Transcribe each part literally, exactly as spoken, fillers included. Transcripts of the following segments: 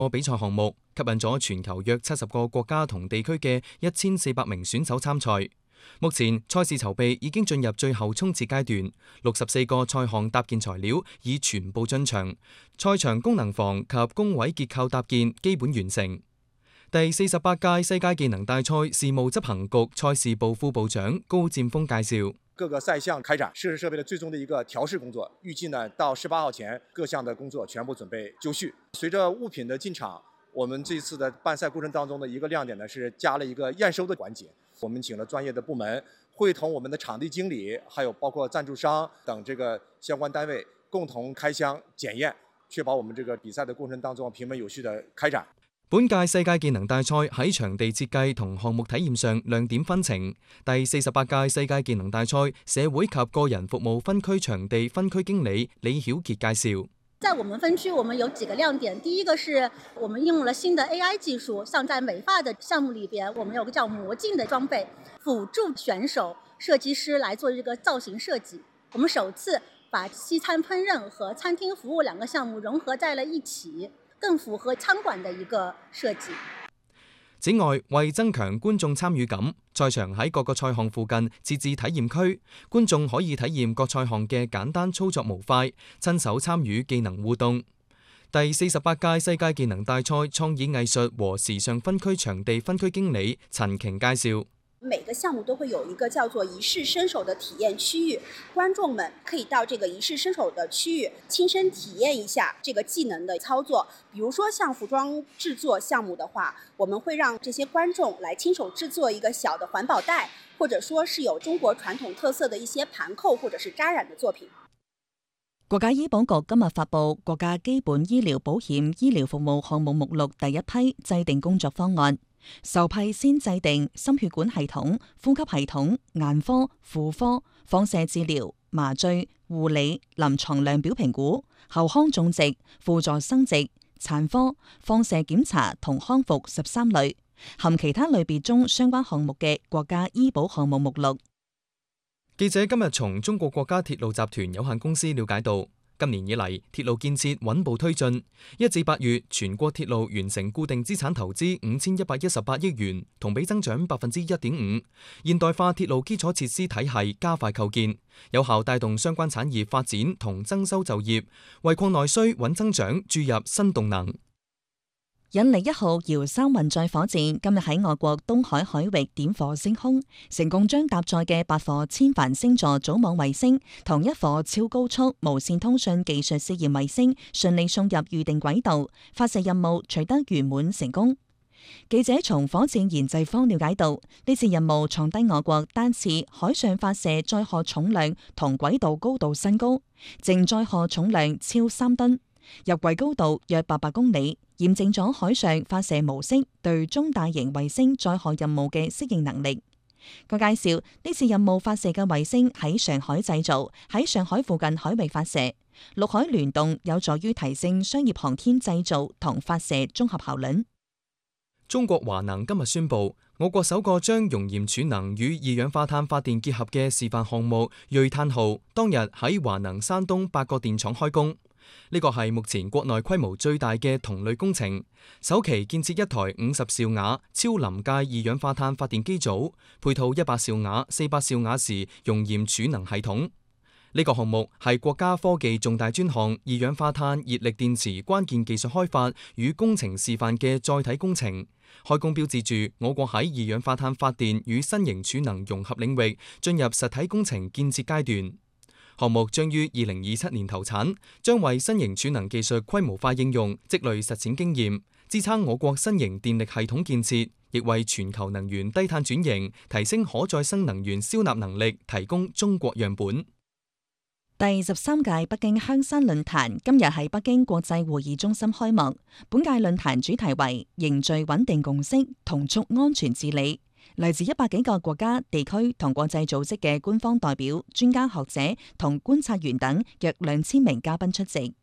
個比賽項目，吸引咗全球約七十個國家同地區嘅一千四百名選手參賽。目前賽事籌備已經進入最後衝刺階段，六十四個賽項搭建材料已全部進場，賽場功能房及工位結構搭建基本完成。第四十八屆世界技能大賽事務執行局賽事部副部長高占峰介紹。 各個賽項開展設施設備的最終的一個調試工作，預計呢到十八號前各項的工作全部準備就緒。隨着物品的進場，我們這次的辦賽過程當中的一個亮點呢是加了一個驗收的環節。我們請了專業的部門，會同我們的場地經理，還有包括贊助商等這個相關單位共同開箱檢驗，確保我們這個比賽的過程當中平穩有序的開展。 本屆世界技能大賽喺場地設計同項目體驗上亮點紛呈。第四十八屆世界技能大賽社會及個人服務分區場地分區經理李曉傑介紹。 在我們分區，我們有幾個亮點。第一個是我們應用了新的 A I 技術，像在美髮的項目裏邊，我們有個叫魔鏡的裝備，輔助選手設計師來做這個造型設計。我們首次把西餐烹飪和餐廳服務兩個項目融合在了一起，更符合餐館的一個設計。 此外，為增強觀眾參與感，賽場喺各個賽項附近設置體驗區，觀眾可以體驗各賽項嘅簡單操作模塊，親手參與技能互動。第四十八屆世界技能大賽創意藝術和時尚分區場地分區經理陳瓊介紹。 每個項目都會有一個叫做一試身手的體驗區域，觀眾們可以到這個一試身手的區域親身體驗一下這個技能的操作。比如說像服裝製作項目的話，我們會讓這些觀眾來親手製作一個小的環保袋，或者說是有中國傳統特色的一些盤扣或者是扎染的作品。 國家醫保局今日發布國家基本醫療保險醫療服務項目目錄第一批制定工作方案。首批先制定心血管系統、呼吸系統、眼科、婦科、放射治療、麻醉、護理、臨床量表評估、後康種植、輔助生殖、產科、放射檢查同康復十三類，含其他類別中相關項目嘅國家醫保項目目錄。 記者今日從中國國家鐵路集團有限公司了解到，今年以嚟，鐵路建設穩步推進。一至八月，全國鐵路完成固定資產投資五千一百一十八億元，同比增長百分之一點五。現代化鐵路基礎設施體系加快構建，有效帶動相關產業發展同增收就業，為擴內需、穩增長注入新動能。 引力一號遙三運載火箭今日喺外國東海海域點火升空，成功將搭載嘅八顆千帆星座組網衛星同一顆超高速無線通訊技術試驗衛星順利送入預定軌道，發射任務取得圓滿成功。記者從火箭研製方了解到，呢次任務創低我國單次海上發射載荷重量同軌道高度新高，淨載荷重量超三噸，入軌高度約八百公里。驗證咗海上發射模式對中大型衛星載荷任務嘅適應能力。據介紹，呢次任務發射嘅衛星喺上海製造，喺上海附近海域發射，陸海聯動有助於提升商業航天製造同發射綜合效率。 中國華能今日宣布，我國首個將熔鹽儲能與二氧化碳發電結合嘅示範項目銳碳號，當日喺華能山東八個電廠開工。呢個係目前國內規模最大嘅同類工程，首期建設一台五十兆瓦超臨界二氧化碳發電機組，配套一百兆瓦、四百兆瓦時熔鹽儲能系統。呢個項目係國家科技重大專項二氧化碳熱力電池關鍵技術開發與工程示範嘅載體工程，開工標誌住我國喺二氧化碳發電與新型儲能融合領域進入實體工程建設階段。項目將於二零二七年投產，將為新型儲能技術規模化應用積累實踐經驗，支撐我國新型電力系統建設，亦為全球能源低碳轉型、提升可再生能源消納能力提供中國樣本。 第十三屆北京香山論壇今日喺北京國際會議中心開幕。本屆論壇主題為凝聚穩定共識，同促安全治理。嚟自一百幾個國家、地區同國際組織嘅官方代表、專家學者同觀察員等約兩千名嘉賓出席。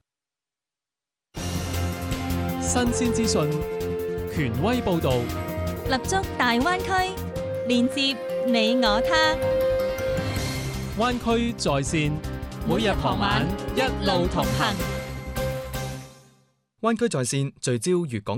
新鮮資訊，權威報導， 立足大灣區，連接你我他。 灣區在線，每日傍晚一路同行。 灣區在線聚焦粵港